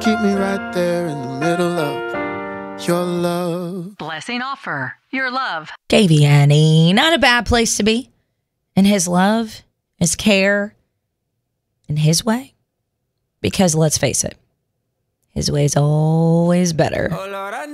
Keep me right there in the middle of your love. Blessing Offer, your love. Daviani, not a bad place to be. And his love, his care, in his way. Because let's face it, his way is always better.